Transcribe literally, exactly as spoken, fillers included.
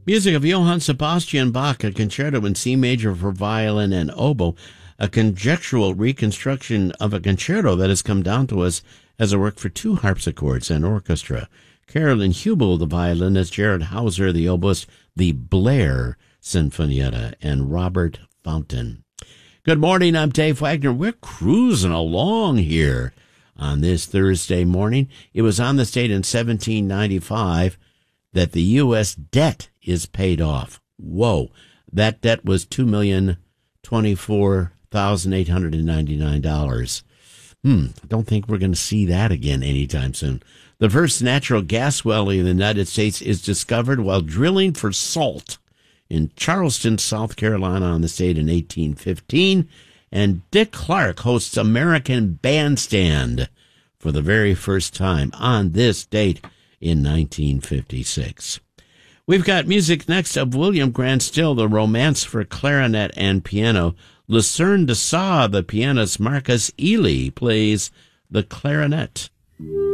Music of Johann Sebastian Bach, a concerto in C major for violin and oboe, a conjectural reconstruction of a concerto that has come down to us as a work for two harpsichords and orchestra. Carolyn Hubel, the violinist, Jared Hauser, the oboist, the Blair Sinfonietta, and Robert Fountain. Good morning, I'm Dave Wagner. We're cruising along here on this Thursday morning. It was on this date in seventeen ninety-five that the U S debt is paid off. Whoa. That debt was two million twenty-four thousand eight hundred ninety-nine dollars. Hmm, I don't think we're going to see that again anytime soon. The first natural gas well in the United States is discovered while drilling for salt in Charleston, South Carolina on this date in eighteen fifteen. And Dick Clark hosts American Bandstand for the very first time on this date in nineteen fifty-six. We've got music next of William Grant Still, the Romance for Clarinet and Piano. Lucerne de Sa, the pianist. Marcus Ely plays the clarinet.